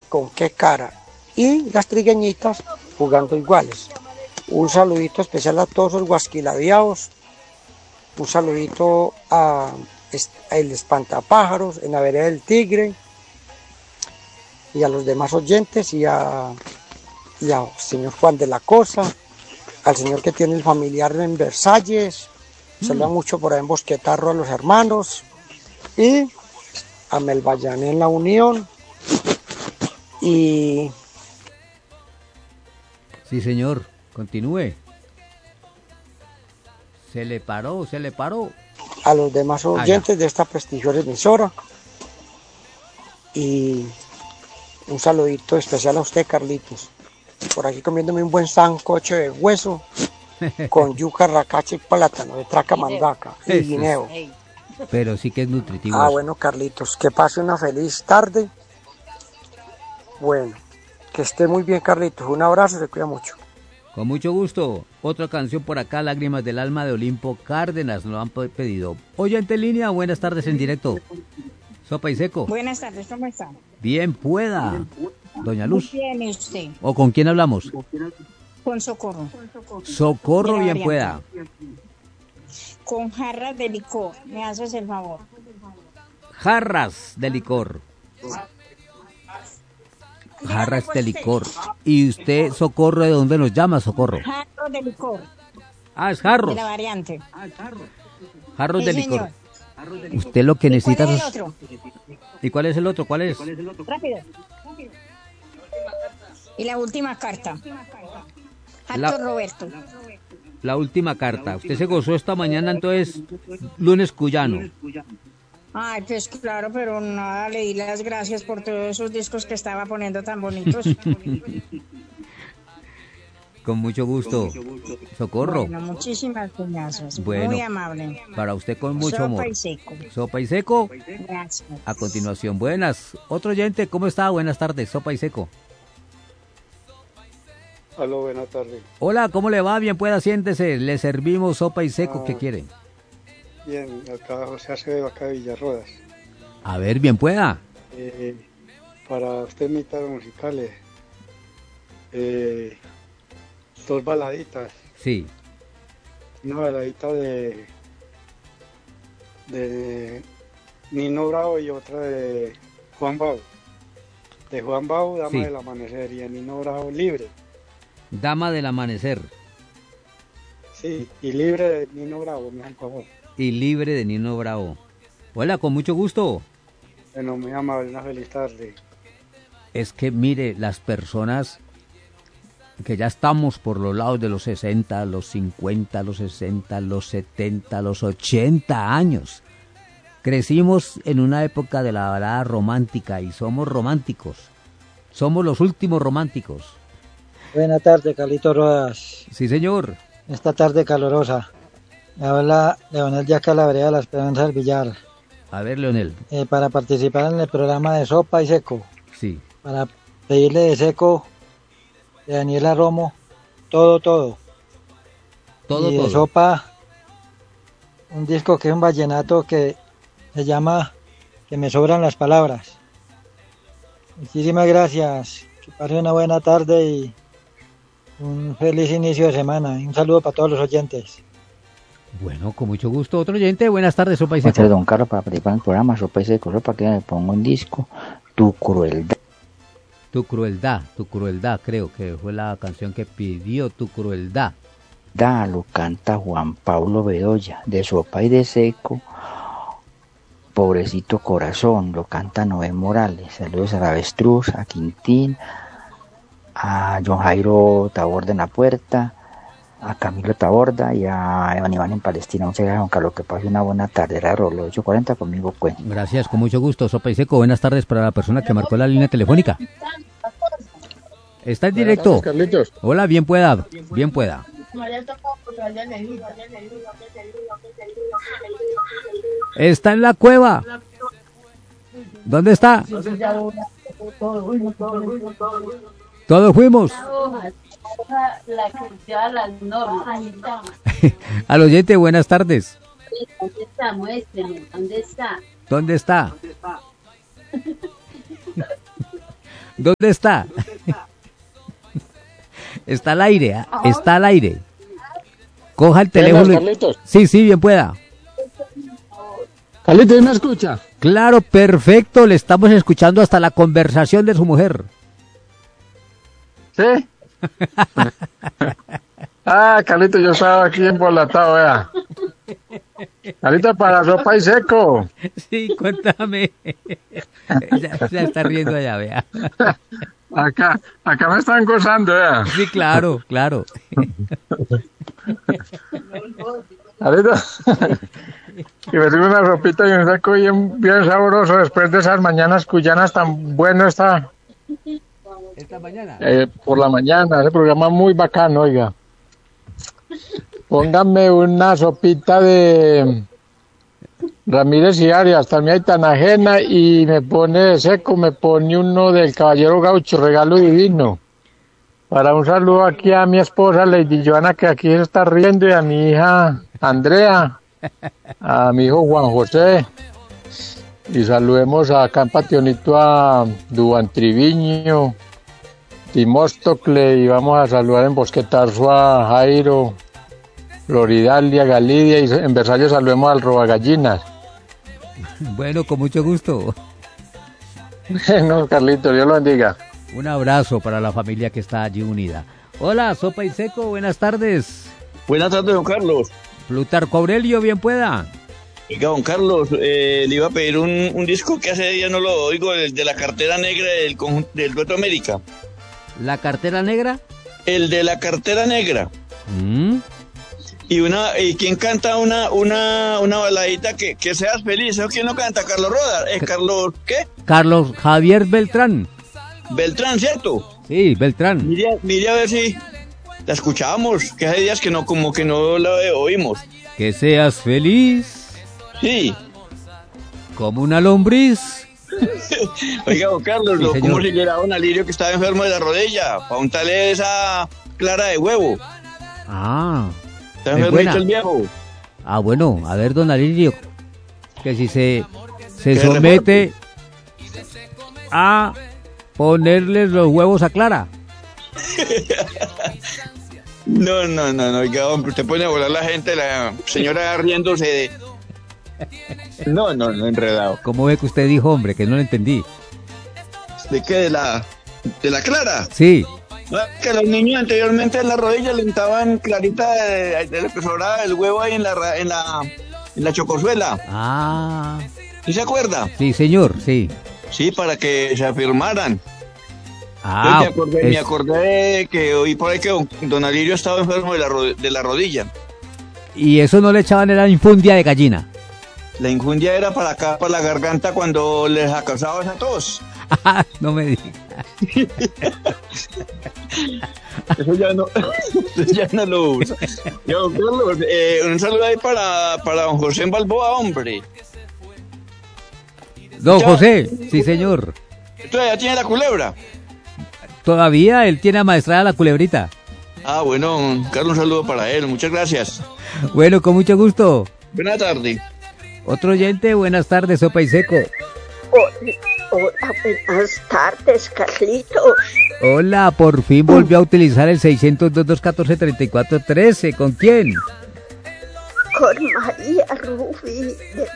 con qué cara. Y las trigueñitas jugando iguales. Un saludito especial a todos los guasquilaviados. Un saludito a el espantapájaros en la vereda del Tigre. Y a los demás oyentes y al señor Juan de la Cosa, al señor que tiene el familiar en Versalles, saluda mucho por ahí en Bosquetarro a los hermanos, y a Melvallané en La Unión, y... Sí, señor, continúe. Se le paró. A los demás oyentes de esta prestigiosa emisora, y un saludito especial a usted, Carlitos. Por aquí comiéndome un buen sancocho de hueso con yuca, racacha y plátano de traca mandaca y guineo. Pero sí que es nutritivo. Bueno, Carlitos, que pase una feliz tarde. Bueno, que esté muy bien, Carlitos. Un abrazo, se cuida mucho. Con mucho gusto. Otra canción por acá, Lágrimas del Alma de Olimpo Cárdenas, nos lo han pedido. Oyente en línea, buenas tardes en directo. Sopa y Seco. Buenas tardes, ¿cómo está? Bien pueda, doña Luz. Muy bien, ¿y usted? ¿O con quién hablamos? Con Socorro. Socorro, bien pueda. Con jarras de licor, me haces el favor. Jarras de licor. Jarras de licor. ¿Y usted, Socorro, de dónde nos llama, Socorro? Jarros de licor. Ah, es jarros. De la variante. Jarros Sí, de licor. señor. Usted lo que necesita... ¿Cuál es el otro? ¿Y cuál es el otro? ¿Cuál es? Rápido. Y la última carta. La- Jato Roberto. La última carta. Usted se gozó esta mañana, entonces, lunes cuyano. Ay, pues claro, pero nada, le di las gracias por todos esos discos que estaba poniendo tan bonitos. Con mucho gusto. Socorro. Bueno, muchísimas gracias. Bueno, muy amable. Para usted con mucho amor. Sopa y seco. Sopa y Seco. Gracias. A continuación, buenas. Otro oyente, ¿cómo está? Buenas tardes, Sopa y Seco. Aló, buenas tardes. Hola, ¿cómo le va? Bien pueda, siéntese. Le servimos Sopa y Seco. ¿Qué quiere? Bien, acá José Acevedo, acá de Villarrodas. A ver, bien pueda. Para usted mitad musicales, dos baladitas. Sí. Una baladita de Nino Bravo y otra de Juan Bau. De Juan Bau, Dama Sí. del Amanecer, y de Nino Bravo, Libre. Dama del Amanecer. Sí, y Libre de Nino Bravo, me han favor. Y Libre de Nino Bravo. Hola, con mucho gusto. Bueno, muy amable, una feliz tarde. Es que mire, las personas que ya estamos por los lados de los 60, los 50, los 60, los 70, los 80 años, crecimos en una época de la balada romántica y somos románticos. Somos los últimos románticos. Buenas tardes, Carlito Rodas. Sí, señor. Esta tarde calorosa. Me habla Leonel de acá, la vereda de la Esperanza del Villar. A ver, Leonel. Para participar en el programa de Sopa y Seco. Sí. Para pedirle de Seco, de Daniela Romo, todo. Todo, y de todo. Sopa, un disco que es un vallenato que se llama Que me sobran las palabras. Muchísimas gracias. Que pase una buena tarde y un feliz inicio de semana. Y un saludo para todos los oyentes. Bueno, con mucho gusto. Otro oyente, buenas tardes, Sopa y Buenas Seco. tardes, don Carlos, para participar en el programa Sopa y Seco, Sopa, que me pongo un disco, Tu Crueldad. Tu crueldad, creo que fue la canción que pidió Tu Crueldad. Lo canta Juan Pablo Bedoya, de Sopa y de Seco, Pobrecito Corazón, lo canta Noé Morales. Saludos a la Avestruz, a Quintín, a John Jairo Taborda en la puerta, a Camilo Taborda y a Iván Iván en Palestina. Muchas gracias, don Carlos, que pase una buena tarde. Era Rolo 840, conmigo cuenta. Gracias, con mucho gusto, Sopa y Seco. Buenas tardes para la persona que marcó la línea telefónica. Está en directo. Hola, bien pueda, bien pueda. Está en la cueva. ¿Dónde está? Todos fuimos. La que lleva las normas. Al oyente, buenas tardes. ¿Dónde está? Muéstrame. ¿Dónde está? ¿Dónde está? ¿Dónde está? Está al aire, está al aire. Coja el teléfono. Carlitos. Sí, bien pueda. Carlitos, ¿me escucha? Claro, perfecto, le estamos escuchando hasta la conversación de su mujer. ¿Sí? Carlitos, yo estaba aquí embolatado, vea. Carlitos, para sopa y seco. Sí, cuéntame. ya está riendo allá, vea. Acá me están gozando, vea. Sí, claro. Carlitos, y me sirve una ropita y un seco bien sabroso después de esas mañanas cuyanas tan bueno está. ¿Esta mañana? Por la mañana, ese programa muy bacano, oiga. Póngame una sopita de Ramírez y Arias, también hay tan ajena, y me pone de seco, me pone uno del Caballero Gaucho, regalo divino. Para un saludo aquí a mi esposa Lady Joana, que aquí se está riendo, y a mi hija Andrea, a mi hijo Juan José, y saludemos acá en Pationito a Duan Triviño, Timóstocle, y vamos a saludar en Bosquetarzo a Jairo, Floridalia, Galidia, y en Versalles saludemos al Robagallinas. Bueno, con mucho gusto. No, Carlito, Dios lo bendiga. Un abrazo para la familia que está allí unida. Hola, Sopa y Seco, buenas tardes. Buenas tardes, don Carlos. Plutarco Aurelio, bien pueda. Oiga, don Carlos, le iba a pedir un disco que hace días no lo oigo, el de la cartera negra del Dueto América. ¿La cartera negra? El de la cartera negra. Y quién canta una baladita que seas feliz. ¿O quién no canta? Carlos Roda. ¿Carlos qué? Carlos Javier Beltrán. Beltrán, ¿cierto? Sí, Beltrán. Mire a ver si la escuchábamos, que hace días que no, como que no la oímos. Que seas feliz. Sí. Como una lombriz. Oiga, don Carlos, sí, ¿cómo se le daba un Alirio que estaba enfermo de la rodilla? Para untarle esa clara de huevo. Está enfermito el viejo. Bueno, a ver, don Alirio, que si se somete a ponerle los huevos a Clara. No, oiga, hombre, usted pone a volar la gente, la señora riéndose de... No, enredado. ¿Cómo ve que usted dijo, hombre, que no lo entendí? ¿De qué? ¿De la Clara? Sí. Que los niños anteriormente en la rodilla le untaban clarita de lo que sobraba el huevo ahí en la chocosuela. ¿Sí se acuerda? Sí, señor, sí. Sí, para que se afirmaran. Me acordé de que oí por ahí que don Alirio estaba enfermo de la rodilla. ¿Y eso no le echaban en la infundia de gallina? La infundia era para acá, para la garganta, cuando les causaba esa tos. No me diga. Eso ya no lo usa. Yo, Carlos, un saludo ahí para don José Balboa, hombre. Don José, sí señor. ¿Todavía tiene la culebra? Todavía, él tiene amaestrada la culebrita. Bueno, Carlos, un saludo para él, muchas gracias. Bueno, con mucho gusto. Buenas tardes. Otro oyente, buenas tardes, Sopa y Seco. Hola, buenas tardes, Carlitos. Hola, por fin volvió a utilizar el 602-214-3413. ¿Con quién? Con María Rubí.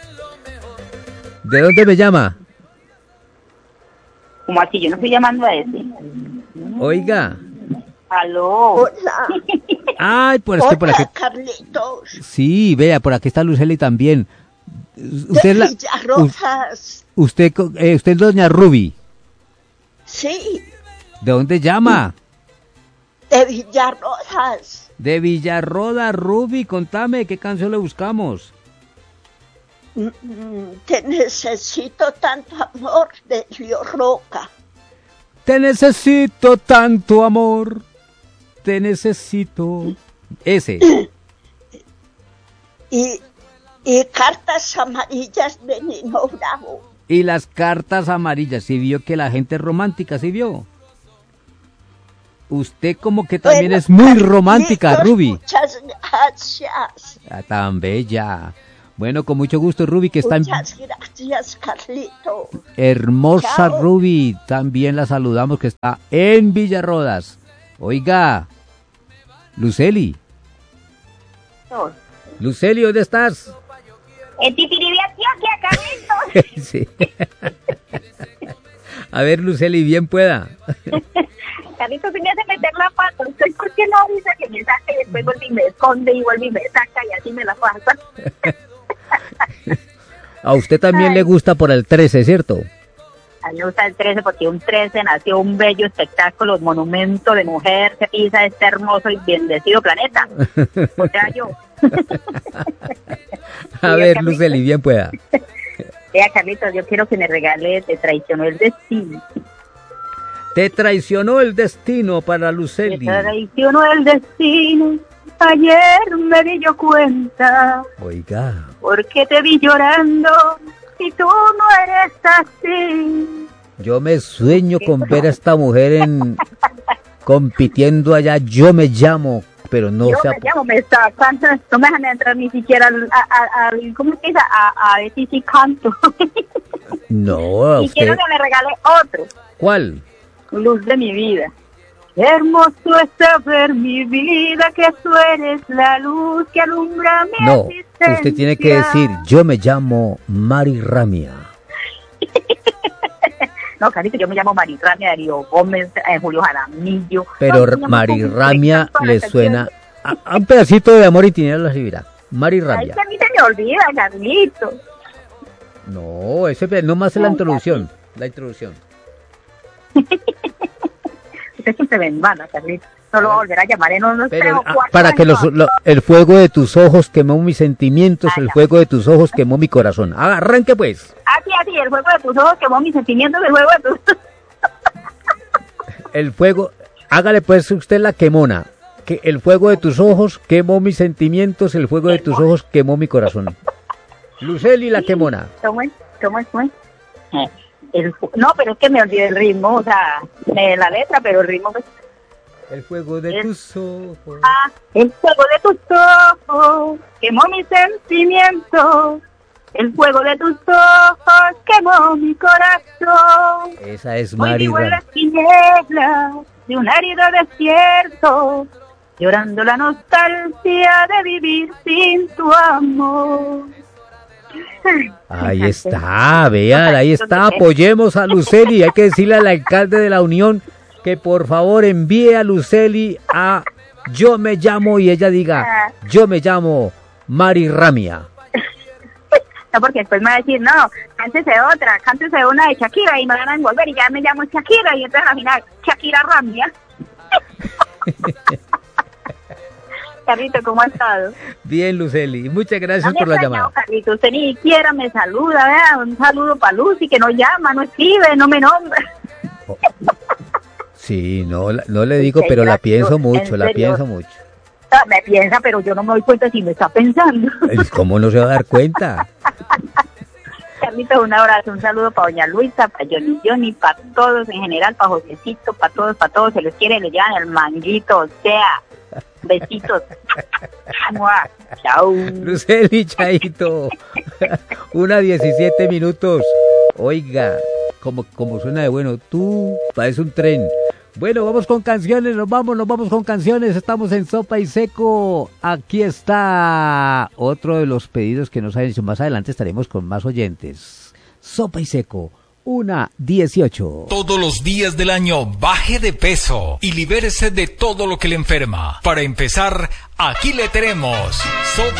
¿De dónde me llama? ¿Cómo así? Yo no estoy llamando a ese. Oiga. ¿Aló? Hola. Ay, por aquí. Carlitos. Sí, vea, por aquí está Luceli también. Usted de Villarrosas. Usted es doña Ruby. Sí. ¿De dónde llama? De Villarrosas. De Villarroda, Ruby, contame, ¿qué canción le buscamos? Te necesito tanto amor, de Lío Roca. Te necesito tanto amor, te necesito. Ese. Y cartas amarillas de Nino Bravo. Y las cartas amarillas, ¿sí vio que la gente es romántica, sí vio? Usted como que también es muy romántica, Ruby. Muchas gracias. Tan bella. Bueno, con mucho gusto, Ruby, que está Muchas gracias, Carlito. hermosa. Chao. Ruby, también la saludamos, que está en Villarrodas. Oiga, Luceli. Luceli, ¿dónde estás? En Tipiribí, Antioquia, Carlitos. Sí. A ver, Luceli, bien pueda. Carlitos se me hace meter la pata. ¿Usted por qué no dice que me saque y después vuelve y me esconde y vuelve y me saca y así me la pasa? A usted también le gusta por el 13, ¿cierto? A mí me gusta el 13 porque un 13 nació un bello espectáculo, monumento de mujer que pisa este hermoso y bendecido planeta. O sea, yo. A ver, Luceli, bien pueda. Vea, Carlitos, yo quiero que me regale Te traicionó el destino. Te traicionó el destino para Luceli. Te traicionó el destino. Ayer me di yo cuenta. Oiga. Porque te vi llorando y tú no eres así. Yo me sueño con ver a esta mujer compitiendo allá. Yo me llamo, pero no yo sé. Me llamo, me sacan, no me dejan entrar ni siquiera ¿cómo se dice? A ver si canto. No, y usted... quiero que me regale otro. ¿Cuál? Luz de mi vida. Qué hermoso es saber, mi vida, que tú eres la luz que alumbra mi existencia. Usted tiene que decir, yo me llamo Mari Ramia. No, Carito, yo me llamo Mari Ramia, Darío Gómez, Julio Jaramillo. Pero no, Mari Ramia le suena a un pedacito de Amor y Tinieblas recibirá. Mari Ramia. Ay, que a mí se me olvida, Carlito. No, ese no más es la introducción. La introducción. Usted siempre me manda, Carlito. No lo va a volver a llamar en unos 3 o 4 para que el fuego de tus ojos quemó mis sentimientos, el fuego de tus ojos quemó mi corazón. Arranque pues. Así, el fuego de tus ojos quemó mis sentimientos, el fuego de tus... El fuego, hágale pues usted la quemona. Que el fuego de tus ojos quemó mis sentimientos, el fuego de tus ojos quemó mi corazón. Luceli la quemona. ¿Cómo es? No, pero es que me olvidé el ritmo, o sea, la letra, pero el ritmo... El fuego de tus ojos. El fuego de tus ojos quemó mis sentimientos. El fuego de tus ojos quemó mi corazón. Esa es Mari Ramia. Hoy vivo en las tinieblas de un árido desierto, llorando la nostalgia de vivir sin tu amor. Ahí está, vean, ahí está. Apoyemos a Luceli. Hay que decirle al alcalde de la Unión que por favor envíe a Luceli a Yo me llamo y ella diga yo me llamo Mari Ramia. No, porque después me va a decir, no, cántese otra, cántese una de Shakira y me van a envolver y ya me llamo Shakira y entonces al final Shakira Ramia. Carlito, ¿cómo ha estado? Bien, Luceli, muchas gracias por la llamada. Carlito, usted ni siquiera me saluda, vea, un saludo para Lucy, que no llama, no escribe, no me nombra. Sí, no le digo, pero la pienso mucho, la pienso mucho. Me piensa, pero yo no me doy cuenta si me está pensando. ¿Cómo no se va a dar cuenta? Carlito, un abrazo, un saludo para doña Luisa, para Johnny, para todos en general, para Josecito, para todos, se les quiere, le llevan el manguito, o sea, besitos. Chao. Luceli, chaito. 1:17. Oiga, como suena de bueno, tú parece un tren. Bueno, vamos con canciones, nos vamos con canciones, estamos en Sopa y Seco. Aquí está otro de los pedidos que nos han hecho. Más adelante estaremos con más oyentes. Sopa y Seco, 1:18. Todos los días del año baje de peso y libérese de todo lo que le enferma. Para empezar, aquí le tenemos Sopa